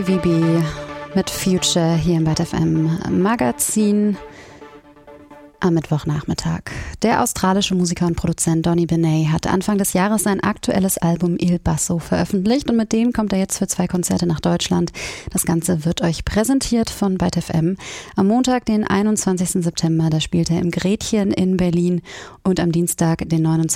VB mit Future hier im Byte FM Magazin am Mittwochnachmittag. Der australische Musiker und Produzent Donny Benet hat Anfang des Jahres sein aktuelles Album Il Basso veröffentlicht und mit dem kommt er jetzt für 2 Konzerte nach Deutschland. Das Ganze wird euch präsentiert von Byte FM. Am Montag, den 21. September, da spielt er im Gretchen in Berlin und am Dienstag, den 29.